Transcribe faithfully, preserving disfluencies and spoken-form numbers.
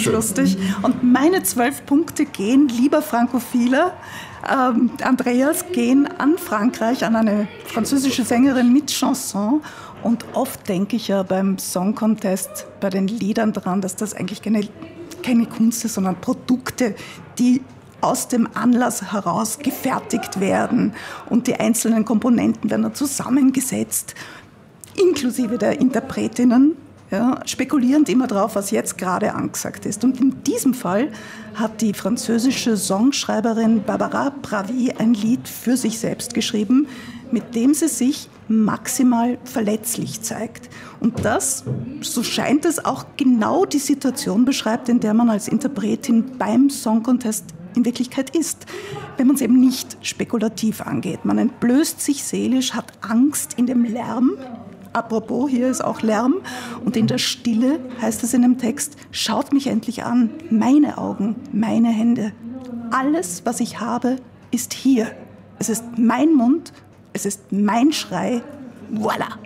schön. Lustig. Und meine zwölf Punkte gehen, lieber Frankophiler, ähm, Andreas, gehen an Frankreich, an eine französische Sängerin mit Chanson. Und oft denke ich ja beim Song Contest, bei den Liedern dran, dass das eigentlich keine, keine Kunst ist, sondern Produkte, die aus dem Anlass heraus gefertigt werden. Und die einzelnen Komponenten werden dann zusammengesetzt, inklusive der Interpretinnen, ja, spekulierend immer drauf, was jetzt gerade angesagt ist. Und in diesem Fall hat die französische Songschreiberin Barbara Pravi ein Lied für sich selbst geschrieben, mit dem sie sich maximal verletzlich zeigt. Und das, so scheint es, auch genau die Situation beschreibt, in der man als Interpretin beim Song Contest in Wirklichkeit ist, wenn man es eben nicht spekulativ angeht. Man entblößt sich seelisch, hat Angst in dem Lärm. Apropos, hier ist auch Lärm. Und in der Stille heißt es in dem Text, schaut mich endlich an, meine Augen, meine Hände. Alles, was ich habe, ist hier. Es ist mein Mund, es ist mein Schrei. Voilà!